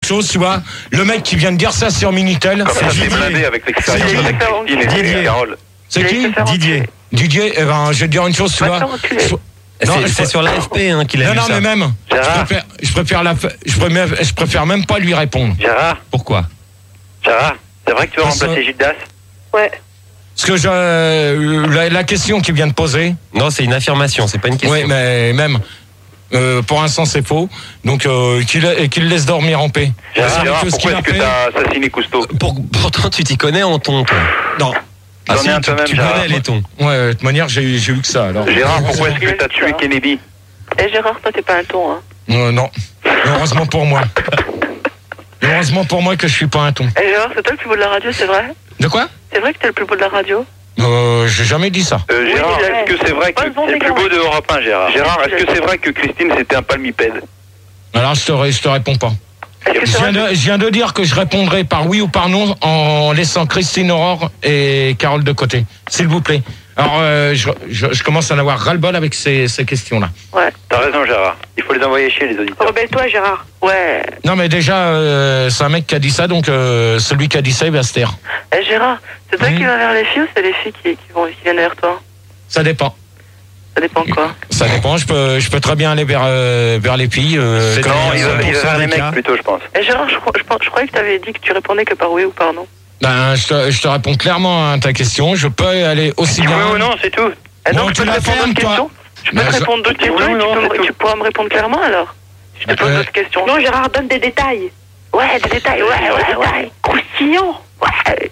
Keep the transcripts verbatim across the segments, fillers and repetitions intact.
chose, tu vois. Le mec qui vient de dire ça sur Minitel, comme ça, c'est blindé avec l'expérience avec Christine et Carole. c'est qui? Didier. Didier, eh ben, je vais te dire une chose, tu vois. Non, c'est, c'est sur l'A F P hein, qu'il a non, vu non, ça. mais même, je préfère, je préfère la, je préfère, je préfère même pas lui répondre. Gérard. Pourquoi? Gérard, c'est vrai que tu veux Parce remplacer que- Gildas? Ouais. Parce que je, euh, la, la question qu'il vient de poser. Non, c'est une affirmation, c'est pas une question. Oui, mais même, euh, pour l'instant, c'est faux. Donc, euh, qu'il, qu'il laisse dormir en paix. Gérard, Parce Gérard, que ce pourquoi qu'il a est-ce que fait- t'as assassiné Cousteau? Pour, pourtant, tu t'y connais en ton, toi. Non. Ah, J'en si, ai un tu, quand même, tu Gérard. connais les tons. Ouais, de toute manière, j'ai, j'ai eu que ça, alors. Gérard, pourquoi est-ce que t'as tué Kennedy? Eh Gérard, toi t'es pas un ton, hein. Euh, non. Heureusement pour moi. Heureusement pour moi que je suis pas un ton. Eh Gérard, c'est toi le plus beau de la radio, c'est vrai? De quoi? C'est vrai que t'es le plus beau de la radio? Euh, j'ai jamais dit ça. Euh, Gérard, Oui, est-ce que c'est vrai que Bonne journée, c'est le plus beau de Europe un, Gérard? Gérard, est-ce que c'est vrai que Christine c'était un palmipède? Alors, je te, ré- je te réponds pas. Est-ce que Je c'est viens, vrai de, je viens de dire que je répondrai par oui ou par non en laissant Christine Aurore et Carole de côté. S'il vous plaît. Alors, euh, je, je, je commence à en avoir ras-le-bol avec ces, ces questions-là. Ouais. T'as raison, Gérard. Il faut les envoyer chez les auditeurs. Rebelle-toi, Gérard. Ouais. Non, mais déjà, euh, c'est un mec qui a dit ça, donc euh, celui qui a dit ça, il va se taire. Eh Gérard, c'est toi Oui. qui vas vers les filles ou c'est les filles qui, qui, vont, qui viennent vers toi? Ça dépend. Ça dépend de quoi? Ça dépend. Je peux, je peux très bien aller vers, euh, vers les filles. Euh, C'est comme- Non, il va, il va cent pour cent vers les des mecs cas. plutôt, je pense. Eh Gérard, je, crois- je, pense- je croyais que t'avais dit que tu répondais que par oui ou par non. Ben, je, te, je te réponds clairement à ta question. Je peux aller aussi Oui bien. ou non, c'est tout. Eh Bon, donc, tu je peux te la répondre fermes, d'autres toi. questions? Je peux Ben, te je- répondre d'autres Oui ou questions et non, tu, peux c'est me- tout. tu pourras me répondre clairement alors? Je te pose Euh, d'autres questions. Non, Gérard, donne des détails. Ouais, des détails, ouais, ouais, ouais. Croustillant. Ouais.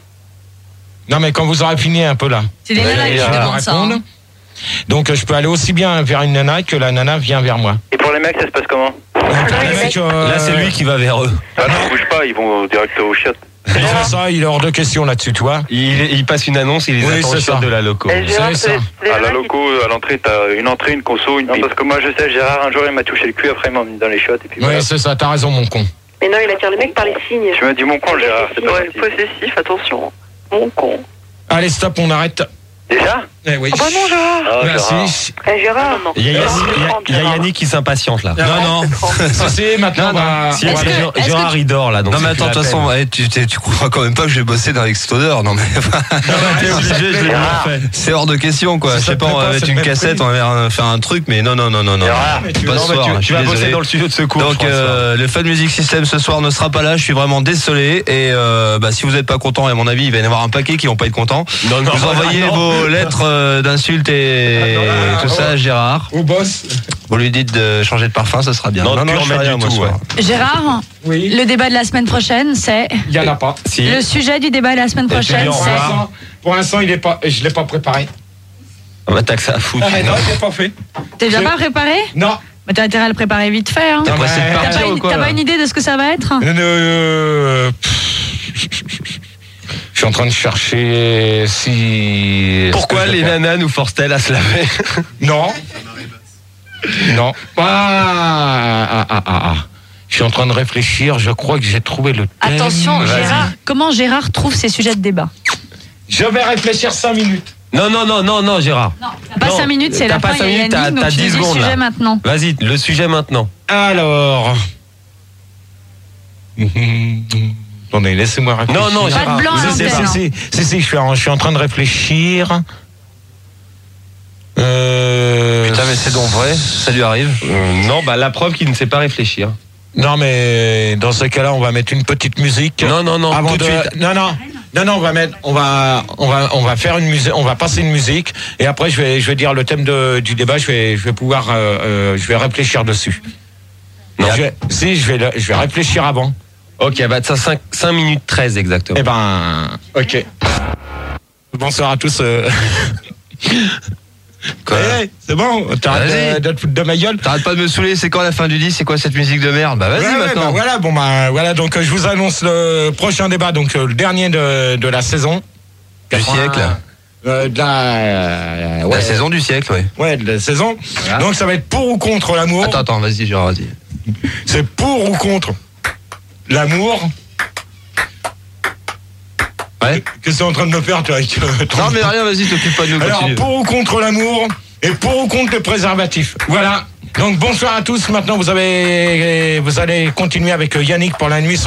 Non, mais quand vous aurez fini un peu là. C'est des Ouais, nanas qui je vais demandent ça. répondre. hein. Donc, euh, je peux aller aussi bien vers une nana que la nana vient vers moi. Et pour les mecs, ça se passe comment? Donc, les mecs, euh, Là, c'est lui qui va vers eux. Ah non, bouge pas, ils vont direct au chiottes. il fait ça, il est hors de question là-dessus, tu vois. Il, il passe une annonce, il les Oui, attend c'est au shot ça. de la loco. Eh Gérard, C'est c'est ça. c'est les À la nanas qui- loco, à l'entrée, t'as une entrée, une conso, une pipe. Parce que moi, je sais, Gérard, un jour, il m'a touché le cul, après, il m'a mis dans les chiottes, et puis Oui, voilà. c'est ça, t'as raison, mon con. Mais non, il attire les mecs par les signes. Tu m'as dit mon con, Gérard, c'est pas Ouais, gentil. possessif, attention. Mon con. Allez, stop, on arrête. Déjà? Eh oui. Oh bah non, Gérard. Ah, Gérard. Merci. Eh Gérard, Non, non. Il y a, Gérard, Yannick- il y a- trente, il y a Gérard. Yannick qui s'impatiente là. Non, non. Si, si, maintenant, on va. Si, on parce va- que est-ce Gérard- que Gérard, tu- il dort là. Donc Non mais ça attends, fait de la toute façon, peine. eh, tu, tu, tu crois quand même pas que je vais bosser dans l'extodeur, non mais T'es obligé, je l'ai Gérard. bien fait. c'est hors de question quoi. Si Je ça sais te pas, plaît on va pas, mettre c'est une le même cassette, prix. on va faire- faire un truc, mais non non non non non. Gérard, Mais tu Pas vas- ce Non, mais soir, tu, je tu suis vas bosser désolé. dans le studio de secours. Donc je crois, ce euh, soir. le Fun Music System ce soir ne sera pas là, je suis vraiment désolé et euh, bah, si vous n'êtes pas content, à mon avis il va y en avoir un paquet qui vont pas être contents. Non, non, Vous envoyez non. vos lettres euh, d'insultes et Ah, tout ça à Gérard. Au boss. Vous lui dites de changer de parfum, ça sera bien. Non, tu je en fais mets rien, du moi, tout, ce soir. ouais. Gérard, Oui. le débat de la semaine prochaine, c'est. Il y en a pas. Si. Le sujet du débat de la semaine Et puis, prochaine, au Pour c'est. revoir. l'instant, pour l'instant, il est pas. Je l'ai pas préparé. Ah bah, t'as que ça à foutre. Ah, non, je l'ai pas fait. T'es déjà Je- pas préparé? Non. Mais t'as intérêt à le préparer vite fait. Hein. T'es pressé de Ouais. T'as partir pas, ou une, quoi t'as là pas une idée de ce que ça va être? Euh, pff, je suis en train de chercher si. Pourquoi ce que je les vais faire. nanas nous forcent-elles à se laver? Non. Non. Ah, ah, ah, ah, ah. Je suis en train de réfléchir. Je crois que j'ai trouvé le thème. Attention, Vas-y. Gérard, comment Gérard trouve ses sujets de débat? Je vais réfléchir cinq minutes. Non, non, non, non, non, Gérard. T'as pas Non, cinq minutes, c'est t'as la pas fin, cinq il y a minutes, Yannick, t'as- donc t'as tu dix dis le secondes, sujet là. maintenant. Vas-y, le sujet maintenant. Alors. Attendez, laissez-moi réfléchir. Non, non, Pas de Gérard. blanc à Si, si, l'antenne. si, si, si, si, je suis en, je suis en train de réfléchir. Euh, Putain mais c'est donc vrai, ça lui arrive. Euh, non, bah la preuve qu'il ne sait pas réfléchir. Non, mais dans ce cas-là, on va mettre une petite musique. Non, non, non, Avant tout de de- suite. Non, non. Non, non, on va mettre, on va, on va, on va faire une musique, on va passer une musique, et après je vais, je vais dire le thème de, du débat. Je vais, je vais pouvoir, euh, euh, je vais réfléchir dessus. Non. Je vais- si, je vais, le- je vais réfléchir avant. Ok, bah ça cinq, cinq minutes treize exactement. Eh ben, ok. Bonsoir à tous. euh. Quoi Eh, c'est bon, t'arrêtes Vas-y. de, de te foutre de ma gueule. T'arrêtes pas de me saouler, c'est quand la fin du disque, c'est quoi cette musique de merde? Bah vas-y Ouais, ouais, maintenant. bah voilà, bon bah voilà, donc euh, je vous annonce le prochain débat, donc euh, le dernier de, de la saison. Du siècle. Euh, de la, euh, ouais, La saison du siècle, ouais. Ouais, de la saison. Voilà. Donc ça va être pour ou contre l'amour. Attends, attends, vas-y, Gérard, vas-y. C'est pour ou contre l'amour. Ouais. Qu'est-ce que tu es en train de me faire, toi, avec euh, ton- Non mais rien, vas-y, t'occupe pas de nous. Alors, continue. pour ou contre l'amour et pour ou contre le préservatif. Voilà. Donc bonsoir à tous. Maintenant, vous avez, vous allez continuer avec euh, Yannick pour la nuit.